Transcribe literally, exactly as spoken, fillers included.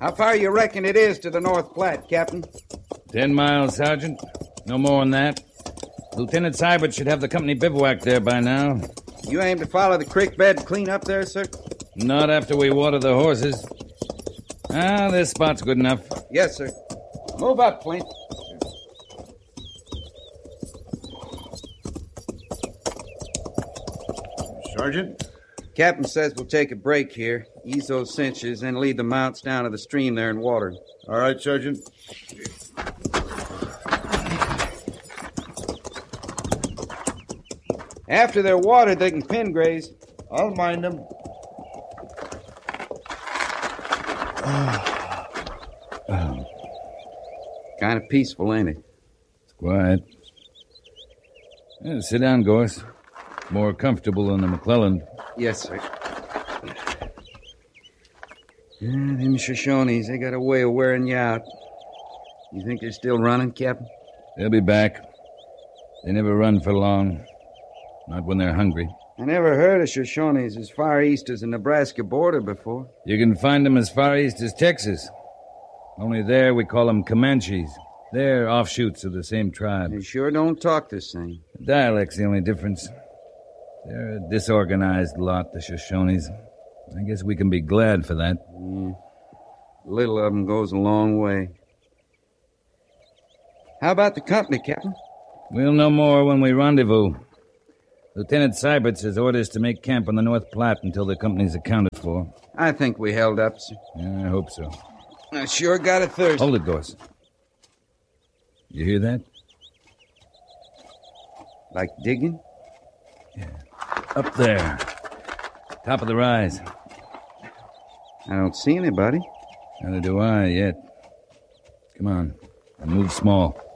How far you reckon it is to the North Platte, Captain? Ten miles, Sergeant. No more than that. Lieutenant Seibert should have the company bivouac there by now. You aim to follow the creek bed clean up there, sir? Not after we water the horses. Ah, this spot's good enough. Yes, sir. Move up, Flint. Sergeant? Captain says we'll take a break here, ease those cinches, and lead the mounts down to the stream there and water. All right, Sergeant. After they're watered, they can pen graze. I'll mind them. Kind of peaceful, ain't it? It's quiet. Yeah, sit down, Gorse. More comfortable than the McClellan. Yes, sir. Yeah, them Shoshones, they got a way of wearing you out. You think they're still running, Captain? They'll be back. They never run for long. Not when they're hungry. I never heard of Shoshones as far east as the Nebraska border before. You can find them as far east as Texas. Only there we call them Comanches. They're offshoots of the same tribe. They sure don't talk the same. The dialect's the only difference. They're a disorganized lot, the Shoshones. I guess we can be glad for that. Yeah. Little of them goes a long way. How about the company, Captain? We'll know more when we rendezvous. Lieutenant Seibert has orders to make camp on the North Platte until the company's accounted for. I think we held up, sir. Yeah, I hope so. I sure got a thirst. Hold it, Gorse. You hear that? Like digging? Yeah. Up there. Top of the rise. I don't see anybody. Neither do I yet. Come on. And move small.